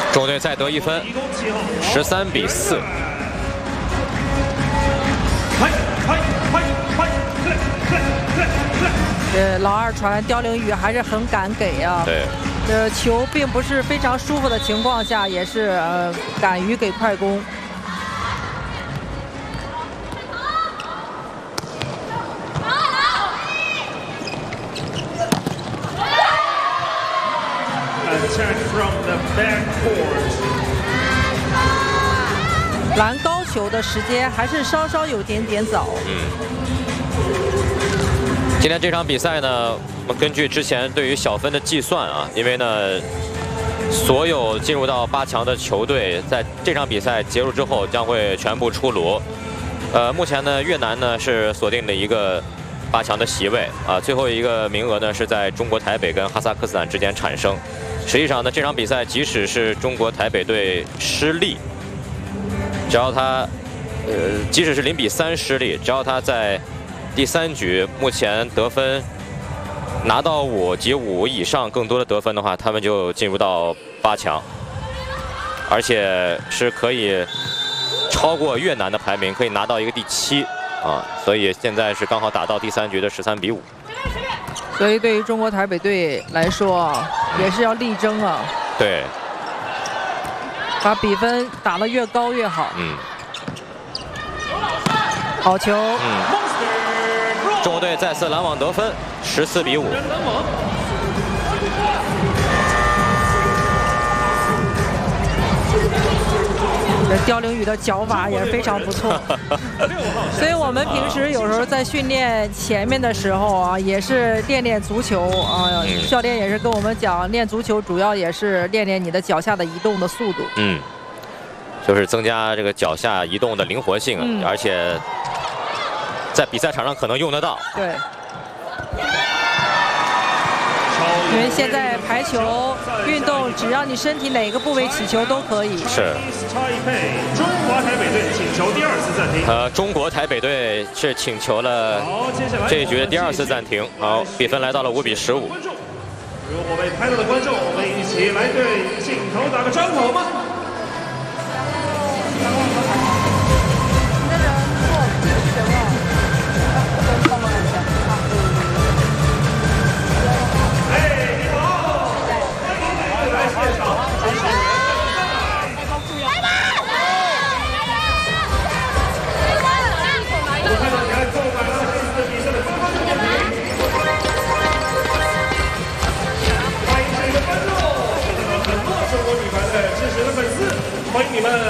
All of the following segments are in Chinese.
中国队再得1分，13比4。 老二传刁凌宇还是很敢给啊。 对。 球并不是非常舒服的情况下，也是敢于给快攻。 拦高球的时间还是稍稍有点早。 今天这场比赛呢，我们根据之前对于小分的计算啊，因为呢，所有进入到8强的球队在这场比赛结束之后将会全部出炉。目前呢，越南呢是锁定了一个8强的席位啊，最后一个名额呢是在中国台北跟哈萨克斯坦之间产生。实际上呢，这场比赛即使是中国台北队失利，只要他即使是0比3失利，只要他在第3局目前得分拿到5及5以上更多的得分的话，他们就进入到8强，而且是可以超过越南的排名，可以拿到一个第7啊，所以现在是刚好打到第3局的13比5。 所以对于中国台北队来说，也是要力争啊， 对， 把比分打得越高越好。好球。 中国队再次拦网得分，14比5。 刁凌宇的脚法也是非常不错，所以我们平时有时候在训练前面的时候啊，也是练练足球啊。教练也是跟我们讲，练足球主要也是练练你的脚下的移动的速度。 就是增加这个脚下移动的灵活性，而且在比赛场上可能用得到。 对。因为现在排球运动，只要你身体哪个部位起球都可以。 是。 中国台北队请求第2次暂停。 中国台北队是请求了这一局的第2次暂停。好，比分来到了5比15。 如果被拍到的观众，我们一起来对镜头打个招呼好吗？欢迎你们！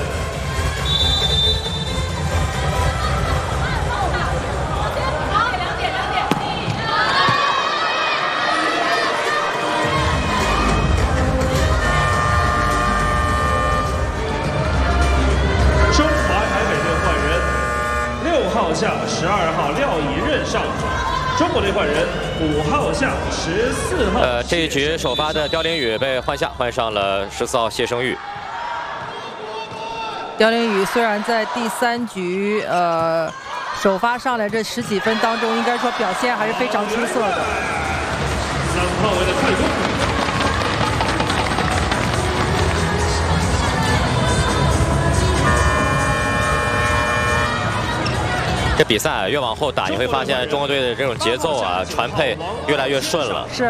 中华台北队换人，6号下12号廖以任上场。中国队换人，5号下14号。 这一局首发的刁凌宇被换下，换上了14号谢生玉。 刁凌宇虽然在第3局首发上来这10几分当中，应该说表现还是非常出色的。 3号位的快攻。 这比赛越往后打，你会发现中国队的这种节奏啊、传配越来越顺了。 是。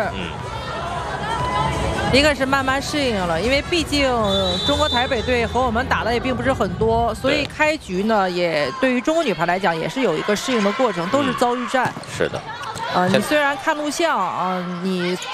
一个是慢慢适应了，因为毕竟中国台北队和我们打的也并不是很多，所以开局呢也对于中国女排来讲也是有一个适应的过程，都是遭遇战。 是的。 你虽然看录像啊，你